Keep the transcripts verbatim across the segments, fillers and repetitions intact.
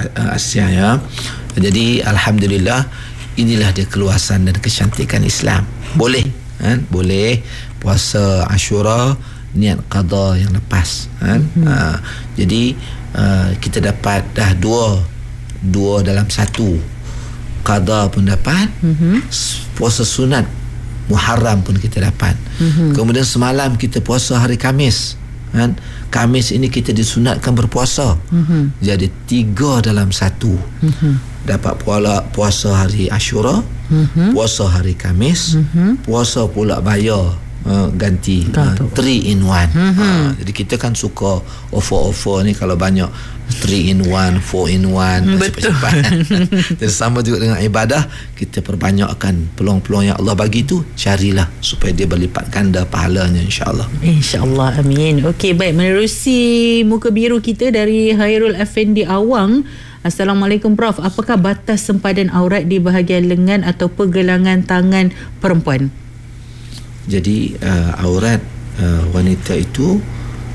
Asia ya. Jadi alhamdulillah, inilah dia keluasan dan kecantikan Islam. Boleh kan? Boleh puasa Ashura niat qada yang lepas kan. Mm-hmm. Uh, jadi uh, kita dapat dah dua dua dalam satu. Qada pun dapat, mm-hmm. puasa sunat Muharram pun kita dapat. Mm-hmm. Kemudian semalam kita puasa hari Khamis kan. Khamis ini kita disunatkan berpuasa. Mm-hmm. Jadi tiga dalam satu. Mm-hmm. Dapat puala, puasa hari Ashura, mm-hmm. puasa hari Khamis, mm-hmm. puasa pula bayar uh, ganti uh, three in one. Mm-hmm. Uh, jadi kita kan suka offer-offer ni kalau banyak three in one, four in one. Betul. Jadi sama juga dengan ibadah, kita perbanyakkan peluang-peluang yang Allah bagi tu, carilah supaya dia berlipat ganda pahalanya, insya-Allah. Insya-Allah, amin. Okey, baik, menerusi muka biru kita dari Hairul Effendi Awang. Assalamualaikum Prof, apakah batas sempadan aurat di bahagian lengan atau pergelangan tangan perempuan? Jadi uh, aurat uh, wanita itu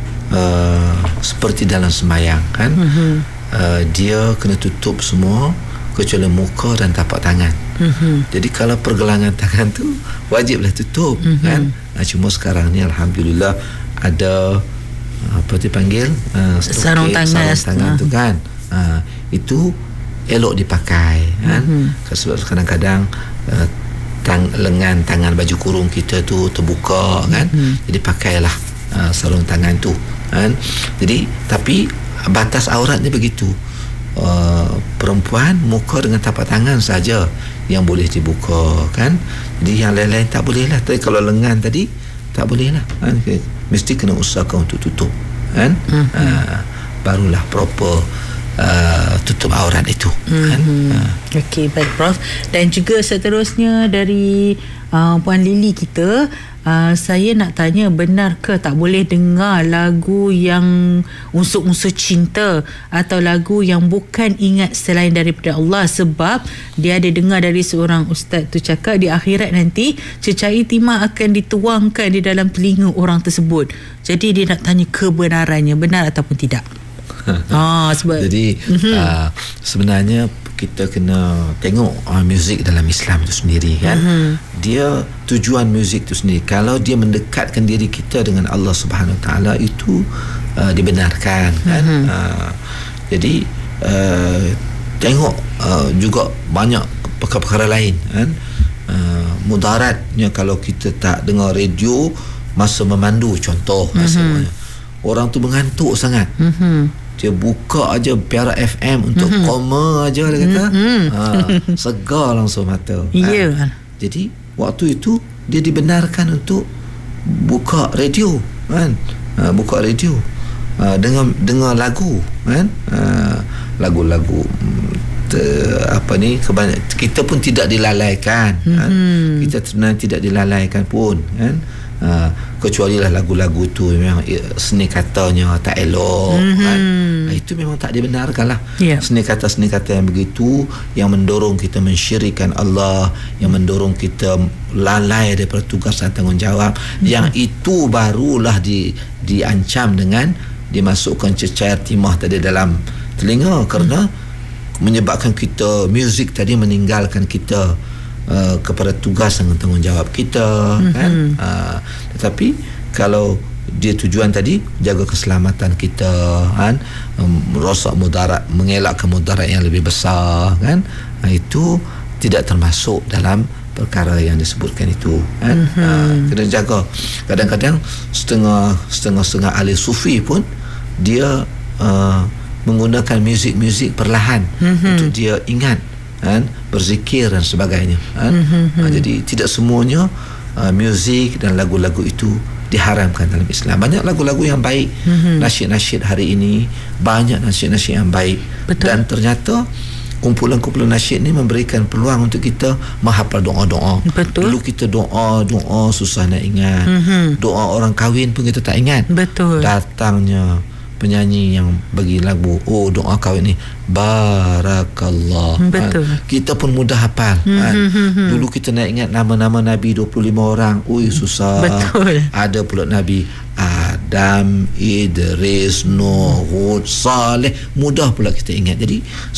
uh, seperti dalam sembahyang kan. Uh-huh. Uh, dia kena tutup semua kecuali muka dan tapak tangan. Uh-huh. Jadi kalau pergelangan tangan tu wajiblah tutup. Uh-huh. Kan. Uh, cuma sekarang ni alhamdulillah ada apa dipanggil uh, sarung tangan, sarung tangan tu kan. Uh, itu elok dipakai kan. Mm-hmm. Sebab kadang-kadang uh, tang, lengan tangan baju kurung kita tu terbuka kan. Mm-hmm. Jadi pakailah uh, sarung tangan tu kan. Jadi tapi batas auratnya begitu, uh, perempuan muka dengan tapak tangan saja yang boleh dibuka kan. Jadi yang lain-lain tak boleh lah. Tapi kalau lengan tadi tak boleh lah kan? Mesti kena usahakan untuk tutup kan. Mm-hmm. uh, barulah proper Uh, tutup aurat itu. Mm-hmm. Kan? Uh. Okey, baik Prof. Dan juga seterusnya dari uh, Puan Lily kita, uh, saya nak tanya, benar ke tak boleh dengar lagu yang unsur-unsur cinta atau lagu yang bukan ingat selain daripada Allah, sebab dia ada dengar dari seorang ustaz tu cakap di akhirat nanti cecair timah akan dituangkan di dalam telinga orang tersebut. Jadi dia nak tanya kebenarannya, benar ataupun tidak? Ah, sebab jadi mm-hmm. uh, sebenarnya kita kena tengok uh, muzik dalam Islam itu sendiri kan. Mm-hmm. Dia tujuan muzik itu sendiri, kalau dia mendekatkan diri kita dengan Allah Subhanahu Wa Taala itu uh, dibenarkan kan. Mm-hmm. Uh, jadi uh, tengok uh, juga banyak perkara-perkara lain kan. Uh, mudaratnya kalau kita tak dengar radio masa memandu contoh, mm-hmm. maksudnya orang tu mengantuk sangat. Mm-hmm. Dia buka aja Piara F M untuk mm-hmm. koma aja dia kata. Mm-hmm. Ha, segar langsung mata. Yeah. Ha. Jadi waktu itu dia dibenarkan untuk buka radio kan. Ha, buka radio. Ha, dengar dengar lagu kan. Ha, lagu-lagu te, apa ni kebanyakan kita pun tidak dilalaikan. Mm-hmm. Kan? Kita sebenarnya tidak dilalaikan pun kan. Uh, kecuali lah lagu-lagu tu memang seni katanya tak elok, mm-hmm. kan? Uh, itu memang tak dibenarkan lah. Yeah. Seni kata-seni kata yang begitu yang mendorong kita mensyirikkan Allah, yang mendorong kita lalai daripada tugas dan tanggungjawab, mm-hmm. yang itu barulah di, diancam dengan dimasukkan cecair timah tadi dalam telinga, kerana mm-hmm. menyebabkan kita muzik tadi meninggalkan kita Uh, kepada tugas dan tanggungjawab kita, mm-hmm. kan. Uh, tetapi kalau dia tujuan tadi jaga keselamatan kita kan, um, merosak mudarat, mengelakkan mudarat yang lebih besar kan, uh, itu tidak termasuk dalam perkara yang disebutkan itu kan. Mm-hmm. Uh, kena jaga. Kadang-kadang setengah setengah-setengah ahli sufi pun dia uh, menggunakan muzik-muzik perlahan, mm-hmm. untuk dia ingat kan, berzikir dan sebagainya kan. Mm-hmm. Ha, jadi tidak semuanya uh, muzik dan lagu-lagu itu diharamkan dalam Islam. Banyak lagu-lagu yang baik, mm-hmm. nasyid-nasyid hari ini banyak nasyid-nasyid yang baik. Betul. Dan ternyata kumpulan-kumpulan nasyid ni memberikan peluang untuk kita menghafal doa-doa. Betul. Dulu kita doa-doa susah nak ingat, mm-hmm. doa orang kahwin pun kita tak ingat. Betul. Datangnya penyanyi yang bagi lagu, oh doa kahwin ni barakallah. Betul. Ha, kita pun mudah hafal. Hmm, ha. hmm, hmm. Dulu kita nak ingat nama-nama Nabi dua puluh lima orang, ui susah. Betul. Ada pula Nabi Adam, Idris, Nuh, Hud, Saleh, mudah pula kita ingat. Jadi